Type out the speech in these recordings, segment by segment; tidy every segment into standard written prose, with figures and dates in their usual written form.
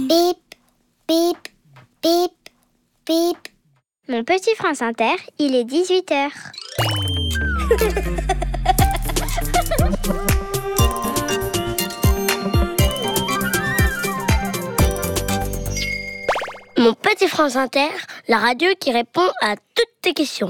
Bip, bip, bip, bip. Mon petit France Inter, il est 18h. Mon petit France Inter, la radio qui répond à toutes tes questions.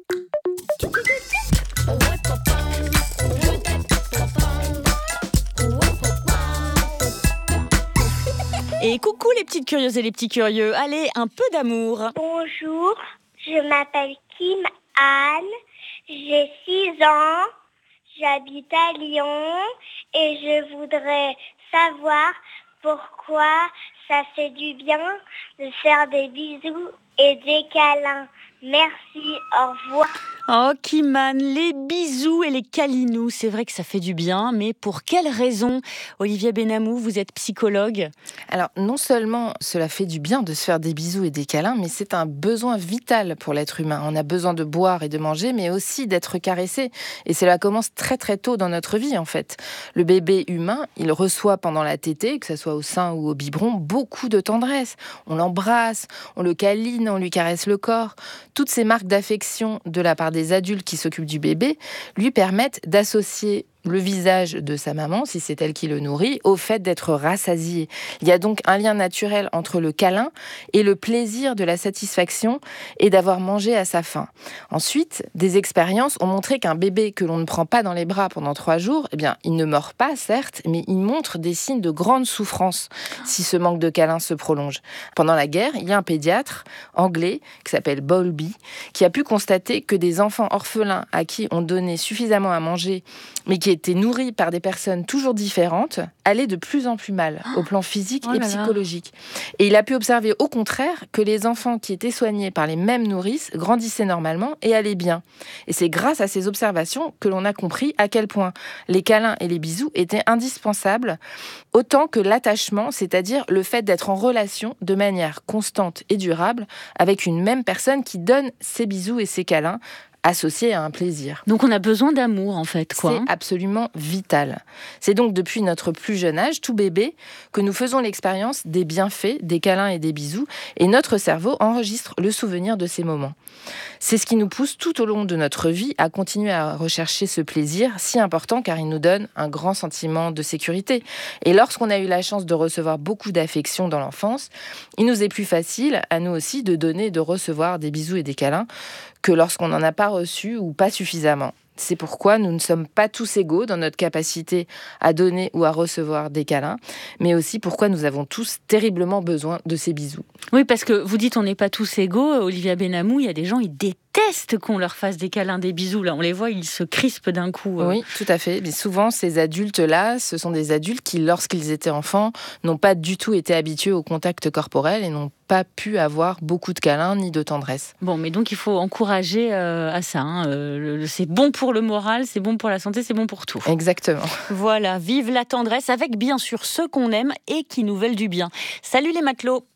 Et coucou les petites curieuses et les petits curieux, allez, un peu d'amour. Bonjour, je m'appelle Kim Anne, j'ai 6 ans, j'habite à Lyon et je voudrais savoir pourquoi ça fait du bien de faire des bisous et des câlins. Merci, au revoir. Oh Kimane, les bisous et les câlinous, c'est vrai que ça fait du bien, mais pour quelles raisons? Olivia Benamou, vous êtes psychologue. Alors, non seulement cela fait du bien de se faire des bisous et des câlins, mais c'est un besoin vital pour l'être humain. On a besoin de boire et de manger, mais aussi d'être caressé. Et cela commence très très tôt dans notre vie, en fait. Le bébé humain, il reçoit pendant la tétée, que ce soit au sein ou au biberon, beaucoup de tendresse. On l'embrasse, on le câline, on lui caresse le corps. Toutes ces marques d'affection de la part des adultes qui s'occupent du bébé lui permettent d'associer le visage de sa maman, si c'est elle qui le nourrit, au fait d'être rassasié. Il y a donc un lien naturel entre le câlin et le plaisir de la satisfaction et d'avoir mangé à sa faim. Ensuite, des expériences ont montré qu'un bébé que l'on ne prend pas dans les bras pendant 3 jours, eh bien, il ne meurt pas, certes, mais il montre des signes de grande souffrance si ce manque de câlin se prolonge. Pendant la guerre, il y a un pédiatre anglais qui s'appelle Bowlby qui a pu constater que des enfants orphelins à qui on donnait suffisamment à manger, mais qui étaient nourris par des personnes toujours différentes, allaient de plus en plus mal, au plan physique et psychologique. Et il a pu observer au contraire que les enfants qui étaient soignés par les mêmes nourrices grandissaient normalement et allaient bien. Et c'est grâce à ces observations que l'on a compris à quel point les câlins et les bisous étaient indispensables, autant que l'attachement, c'est-à-dire le fait d'être en relation de manière constante et durable avec une même personne qui donne ses bisous et ses câlins, associé à un plaisir. Donc on a besoin d'amour en fait, quoi. C'est absolument vital. C'est donc depuis notre plus jeune âge, tout bébé, que nous faisons l'expérience des bienfaits, des câlins et des bisous, et notre cerveau enregistre le souvenir de ces moments. C'est ce qui nous pousse tout au long de notre vie à continuer à rechercher ce plaisir si important car il nous donne un grand sentiment de sécurité. Et lorsqu'on a eu la chance de recevoir beaucoup d'affection dans l'enfance, il nous est plus facile à nous aussi de donner et de recevoir des bisous et des câlins que lorsqu'on n'en a pas reçu ou pas suffisamment. C'est pourquoi nous ne sommes pas tous égaux dans notre capacité à donner ou à recevoir des câlins, mais aussi pourquoi nous avons tous terriblement besoin de ces bisous. Oui, parce que vous dites on n'est pas tous égaux, Olivia Benamou, il y a des gens, ils détestent qu'on leur fasse des câlins, des bisous. Là, on les voit, ils se crispent d'un coup. Oui, tout à fait. Mais souvent, ces adultes-là, ce sont des adultes qui, lorsqu'ils étaient enfants, n'ont pas du tout été habitués au contact corporel et n'ont pas pu avoir beaucoup de câlins ni de tendresse. Bon, mais donc il faut encourager à ça. C'est bon pour le moral, c'est bon pour la santé, c'est bon pour tout. Exactement. Voilà, vive la tendresse avec bien sûr ceux qu'on aime et qui nous veulent du bien. Salut les matelots!